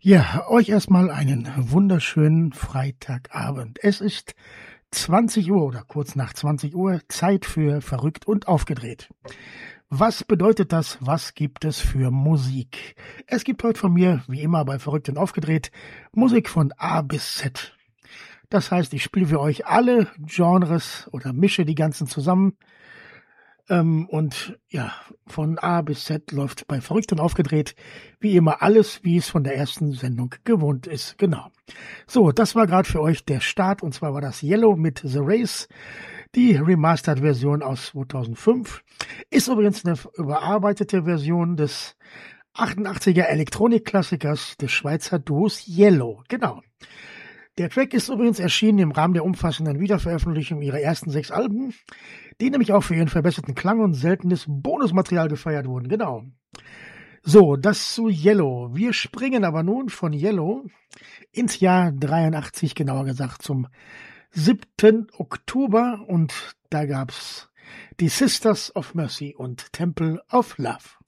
Ja, euch erstmal einen wunderschönen Freitagabend. Es ist 20 Uhr oder kurz nach 20 Uhr, Zeit für Verrückt und Aufgedreht. Was bedeutet das? Was gibt es für Musik? Es gibt heute von mir, wie immer bei Verrückt und Aufgedreht, Musik von A bis Z. Das heißt, ich spiele für euch alle Genres oder mische die ganzen zusammen. Und ja, von A bis Z läuft bei Verrückt und Aufgedreht wie immer alles, wie es von der ersten Sendung gewohnt ist. Genau. So, das war gerade für euch der Start, und zwar war das Yellow mit The Race, die Remastered-Version aus 2005. Ist übrigens eine überarbeitete Version des 88er Elektronikklassikers des Schweizer Duos Yellow. Genau. Der Track ist übrigens erschienen im Rahmen der umfassenden Wiederveröffentlichung ihrer ersten 6 Alben, die nämlich auch für ihren verbesserten Klang und seltenes Bonusmaterial gefeiert wurden. Genau. So, das zu Yellow. Wir springen aber nun von Yellow ins Jahr 83, genauer gesagt zum 7. Oktober, und da gab's die Sisters of Mercy und Temple of Love.